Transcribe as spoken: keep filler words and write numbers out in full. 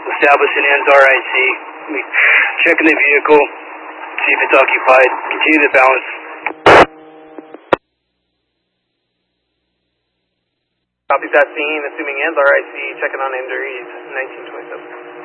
Establishing ends R I C. Checking the vehicle, see if it's occupied. Continue to balance. Copies that scene, assuming ends R I C, checking on injuries, nineteen twenty-seven.